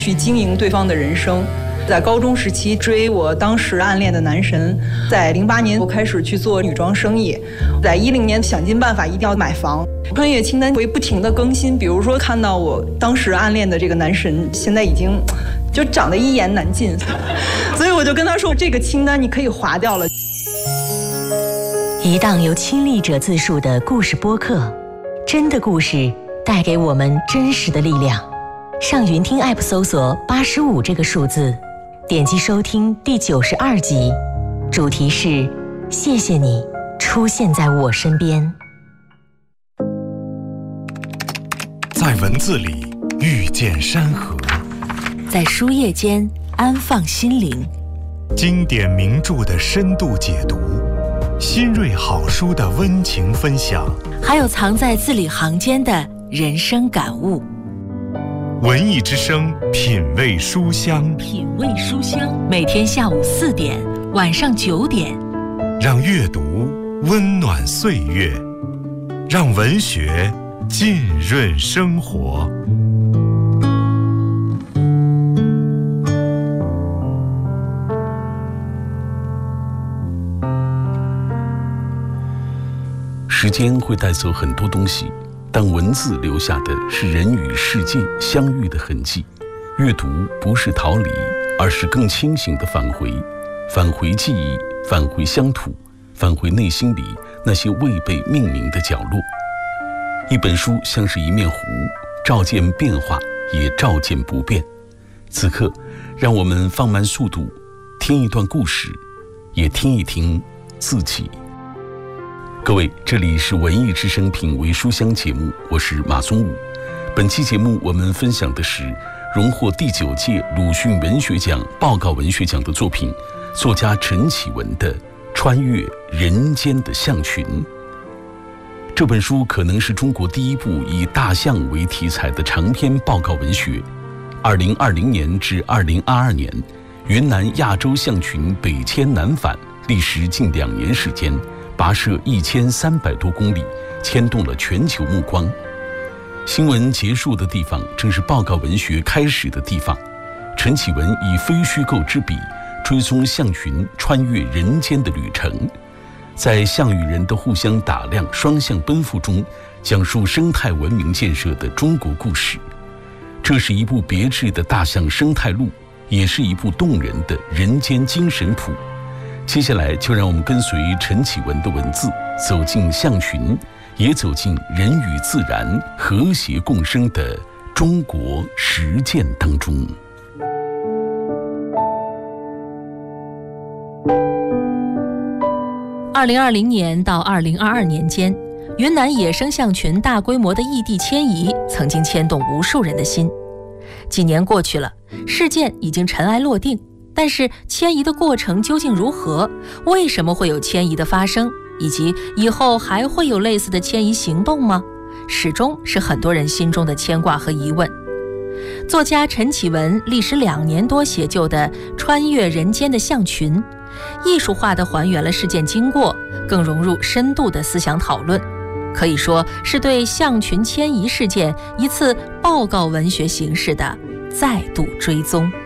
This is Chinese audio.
去经营对方的人生。在高中时期追我当时暗恋的男神，在08年我开始去做女装生意，在10年想尽办法一定要买房。穿越清单会不停的更新，比如说看到我当时暗恋的这个男神现在已经就长得一言难尽，所以我就跟他说这个清单你可以划掉了。 一档由亲历者自述的故事播客，真的故事带给我们真实的力量。上云听 App 搜索85这个数字，点击收听第92集，主题是谢谢你出现在我身边。 在文字里遇见山河， 在书页间安放心灵， 经典名著的深度解读，新锐好书的温情分享， 还有藏在字里行间的人生感悟。 文艺之声，品味书香， 品味书香，每天下午4点，晚上9点， 让阅读温暖岁月，让文学浸润生活。 时间会带走很多东西，但文字留下的是人与世界相遇的痕迹。阅读不是逃离，而是更清醒的返回，返回记忆，返回乡土，返回内心里那些未被命名的角落。一本书像是一面湖，照见变化，也照见不变。此刻，让我们放慢速度，听一段故事，也听一听自己。各位，这里是文艺之声品味书香节目，我是马松武。本期节目我们分享的是荣获第9届鲁迅文学奖报告文学奖的作品，作家陈启文的《穿越人间的象群》。这本书可能是中国第一部以大象为题材的长篇报告文学。2020年至2022年，云南亚洲象群北迁南返，历时近2年时间，跋涉1300多公里，牵动了全球目光。新闻结束的地方，正是报告文学开始的地方。陈启文以非虚构之笔，追踪象群穿越人间的旅程，在象与人的互相打量、双向奔赴中，讲述生态文明建设的中国故事。这是一部别致的大象生态录，也是一部动人的人间精神谱。接下来就让我们跟随陈启文的文字，走进象群，也走进人与自然和谐共生的中国实践当中。 2020年到2022年间，云南野生象群大规模的异地迁移曾经牵动无数人的心。几年过去了，事件已经尘埃落定，但是迁移的过程究竟如何？为什么会有迁移的发生？以及以后还会有类似的迁移行动吗？始终是很多人心中的牵挂和疑问。作家陈启文历时2年多写就的《穿越人间的象群》，艺术化地还原了事件经过，更融入深度的思想讨论，可以说是对象群迁移事件一次报告文学形式的再度追踪。